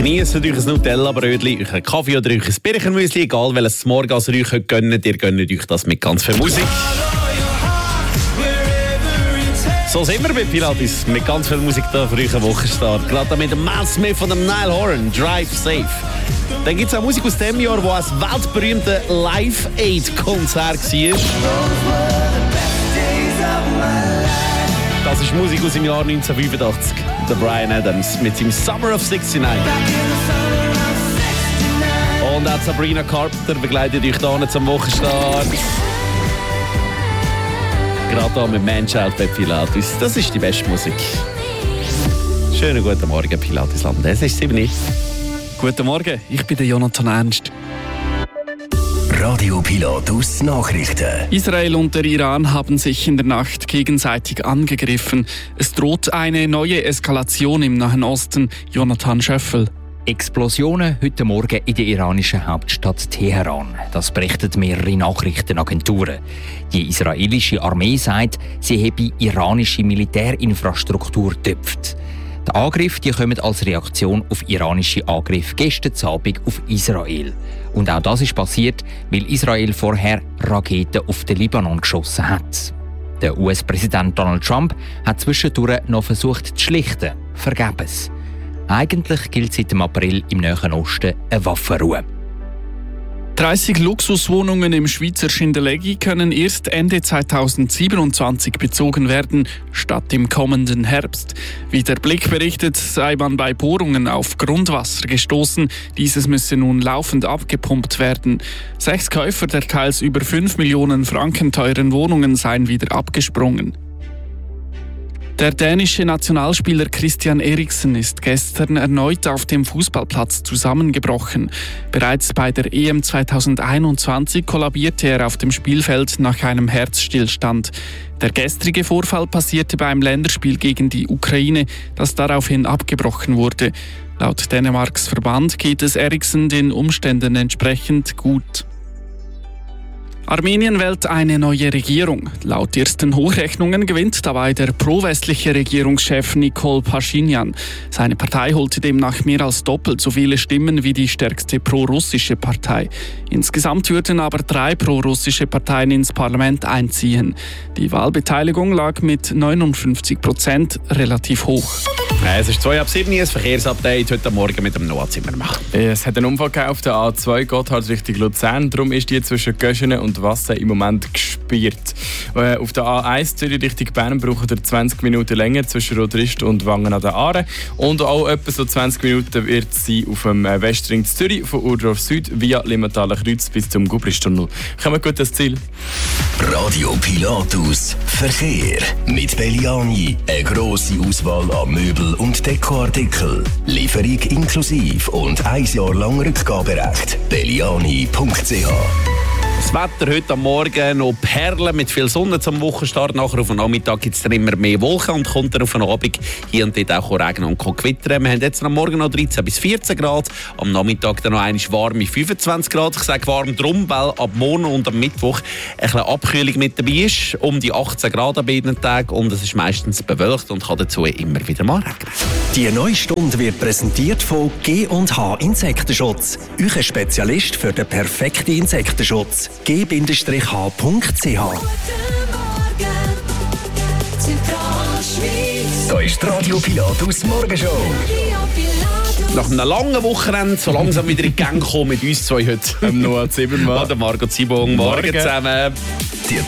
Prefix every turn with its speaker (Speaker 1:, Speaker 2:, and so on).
Speaker 1: Genießt euch ein Nutella-Brötchen, euch einen Kaffee oder euch ein Birchenmüsli, egal welches zum Morgen ihr euch gönnt, ihr gönnt euch das mit ganz viel Musik. So sind wir bei Pilates, mit ganz viel Musik da für euch einen Wochenstart. Gerade mit dem Matt Smith und dem Niall Horan, Drive Safe. Dann gibt es auch Musik aus dem Jahr, wo ein weltberühmtes Live-Aid-Konzert war. Das ist Musik aus dem Jahr 1985. Der Bryan Adams mit seinem Summer of 69. Und auch Sabrina Carpenter begleitet euch hier zum Wochenstart. Gerade hier mit Manchild bei Pilates. Das ist die beste Musik. Schönen guten Morgen, Pilatesland. Es ist 7 Uhr.
Speaker 2: Guten Morgen, ich bin der Jonathan Ernst.
Speaker 3: Radio Pilatus Nachrichten.
Speaker 2: Israel und der Iran haben sich in der Nacht gegenseitig angegriffen. Es droht eine neue Eskalation im Nahen Osten. Jonathan Schöffel.
Speaker 4: Explosionen heute Morgen in der iranischen Hauptstadt Teheran. Das berichten mehrere Nachrichtenagenturen. Die israelische Armee sagt, sie habe iranische Militärinfrastruktur getöpft. Die Angriffe kommen als Reaktion auf iranische Angriffe gestern Abend auf Israel. Und auch das ist passiert, weil Israel vorher Raketen auf den Libanon geschossen hat. Der US-Präsident Donald Trump hat zwischendurch noch versucht zu schlichten, vergebens. Eigentlich gilt seit dem April im Nahen Osten eine Waffenruhe.
Speaker 2: 30 Luxuswohnungen im Schweizer Schindellegi können erst Ende 2027 bezogen werden, statt im kommenden Herbst. Wie der Blick berichtet, sei man bei Bohrungen auf Grundwasser gestoßen. Dieses müsse nun laufend abgepumpt werden. 6 Käufer der teils über 5 Millionen Franken teuren Wohnungen seien wieder abgesprungen. Der dänische Nationalspieler Christian Eriksen ist gestern erneut auf dem Fußballplatz zusammengebrochen. Bereits bei der EM 2021 kollabierte er auf dem Spielfeld nach einem Herzstillstand. Der gestrige Vorfall passierte beim Länderspiel gegen die Ukraine, das daraufhin abgebrochen wurde. Laut Dänemarks Verband geht es Eriksen den Umständen entsprechend gut. Armenien wählt eine neue Regierung. Laut ersten Hochrechnungen gewinnt dabei der pro-westliche Regierungschef Nikol Paschinjan. Seine Partei holte demnach mehr als doppelt so viele Stimmen wie die stärkste pro-russische Partei. Insgesamt würden aber 3 pro-russische Parteien ins Parlament einziehen. Die Wahlbeteiligung lag mit 59% relativ hoch.
Speaker 1: Es ist 6:02, ein Verkehrsupdate heute Morgen mit dem Noah Zimmermann.
Speaker 5: Es hat einen Unfall auf der A2 Gotthard Richtung Luzern. Darum ist die zwischen Göschenen und Wasser im Moment gesperrt. Auf der A1 Zürich Richtung Bern braucht ihr 20 Minuten länger zwischen Rotrist und Wangen an der Aare. Und auch etwa so 20 Minuten wird sie auf dem Westring zu Zürich von Urdorf Süd via Limmathaler Kreuz bis zum Gubristunnel. Kommen gut das Ziel.
Speaker 3: Radio Pilatus Verkehr mit Belliani. Eine grosse Auswahl an Möbel und Dekoartikel. Lieferung inklusive und 1 Jahr lang Rückgaberecht. Belliani.ch.
Speaker 1: Das Wetter heute am Morgen noch Perlen mit viel Sonne zum Wochenstart. Nachher auf den Nachmittag gibt es dann immer mehr Wolken und kommt dann auf den Abend hier und dort auch Regen und gewittern. Wir haben jetzt am Morgen noch 13 bis 14 Grad, am Nachmittag dann noch einmal warme 25 Grad. Ich sage warm drum, weil ab morgen und am Mittwoch ein bisschen Abkühlung mit dabei ist, um die 18 Grad an beiden Tagen und es ist meistens bewölkt und kann dazu immer wieder mal regnen.
Speaker 3: Die neue Stunde wird präsentiert von G&H Insektenschutz. Euer Spezialist für den perfekten Insektenschutz. G-H.ch. Da ist die Radio Pilatus Morgenshow.
Speaker 1: Nach einem langen Wochenende so langsam wieder in die Gang kommen mit uns zwei heute.
Speaker 5: Noah Zimmermann.
Speaker 1: Und Margot Zibong. Morgen zusammen.